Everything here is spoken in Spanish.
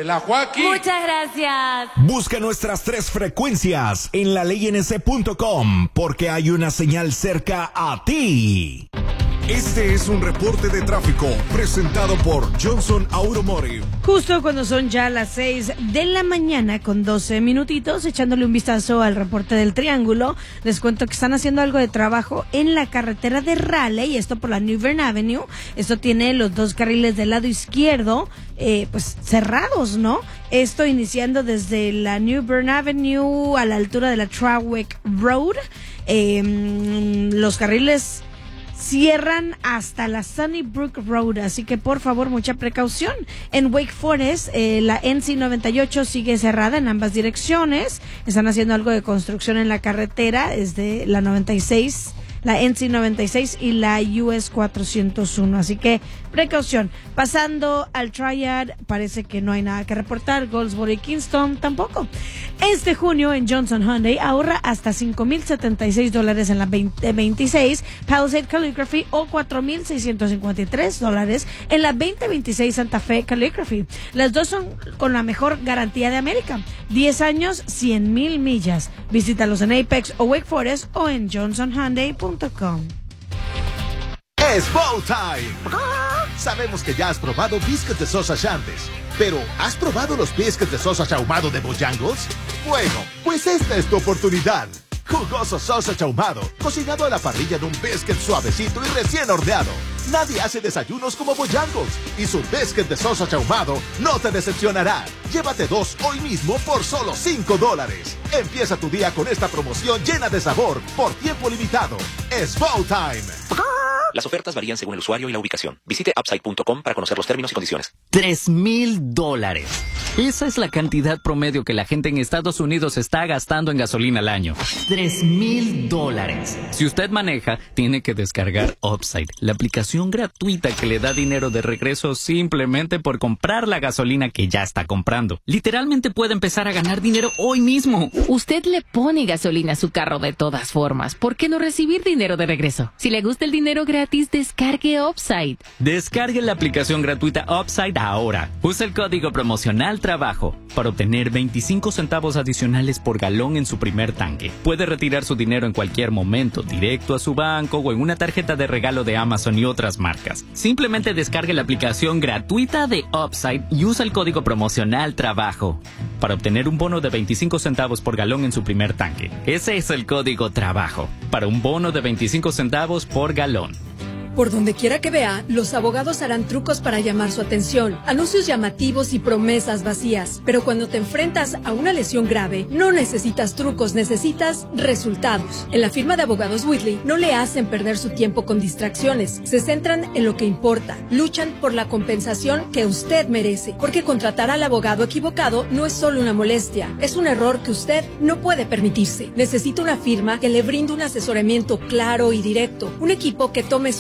La Joaquín. Muchas gracias. Busca nuestras 3 frecuencias en laleyNC.com porque hay una señal cerca a ti. Este es un reporte de tráfico presentado por Johnson Automotive. Justo cuando son ya las 6 de la mañana con 12 minutitos, echándole un vistazo al reporte del Triángulo, les cuento que están haciendo algo de trabajo en la carretera de Raleigh, esto por la New Bern Avenue. Esto tiene los 2 carriles del lado izquierdo, pues cerrados, ¿no? Esto iniciando desde la New Bern Avenue a la altura de la Trawick Road. Los carriles cierran hasta la Sunnybrook Road, así que por favor mucha precaución. En Wake Forest, la NC 98 sigue cerrada en ambas direcciones. Están haciendo algo de construcción en la carretera desde la 96, la NC 96 y la US 401, así que precaución. Pasando al Triad, parece que no hay nada que reportar. Goldsboro y Kingston tampoco. Este junio en Johnson Hyundai ahorra hasta $5,076 en la 2026 Palisade Calligraphy o $4,653 en la 2026 Santa Fe Calligraphy. Las dos son con la mejor garantía de América. 10 años, 100,000 millas. Visítalos en Apex o Wake Forest o en johnsonhyundai.com. Es Bow Time. Sabemos que ya has probado biscuits de sausage antes, pero ¿has probado los biscuits de sausage ahumado de Bojangles? Bueno, pues esta es tu oportunidad. Jugoso sausage ahumado, cocinado a la parrilla de un biscuit suavecito y recién horneado. Nadie hace desayunos como Bojangles y su biscuit de sausage ahumado no te decepcionará. Llévate 2 hoy mismo por solo $5. Empieza tu día con esta promoción llena de sabor por tiempo limitado. Es Bow Time. Las ofertas varían según el usuario y la ubicación. Visite upside.com para conocer los términos y condiciones. $3,000. Esa es la cantidad promedio que la gente en Estados Unidos está gastando en gasolina al año. $3,000. Si usted maneja, tiene que descargar Upside, la aplicación gratuita que le da dinero de regreso simplemente por comprar la gasolina que ya está comprando. Literalmente puede empezar a ganar dinero hoy mismo. Usted le pone gasolina a su carro de todas formas. ¿Por qué no recibir dinero de regreso? Si le gusta el dinero gratis, descargue Upside. Descargue la aplicación gratuita Upside ahora. Usa el código promocional TRABAJO para obtener 25 centavos adicionales por galón en su primer tanque. Puede retirar su dinero en cualquier momento, directo a su banco o en una tarjeta de regalo de Amazon y otras marcas. Simplemente descargue la aplicación gratuita de Upside y usa el código promocional TRABAJO para obtener un bono de 25 centavos por galón en su primer tanque. Ese es el código TRABAJO para un bono de 25 centavos por galón. Por donde quiera que vea, los abogados harán trucos para llamar su atención, anuncios llamativos y promesas vacías. Pero cuando te enfrentas a una lesión grave, no necesitas trucos, necesitas resultados. En la firma de abogados Whitley no le hacen perder su tiempo con distracciones, se centran en lo que importa, luchan por la compensación que usted merece, porque contratar al abogado equivocado no es solo una molestia, es un error que usted no puede permitirse. Necesita una firma que le brinde un asesoramiento claro y directo, un equipo que tome su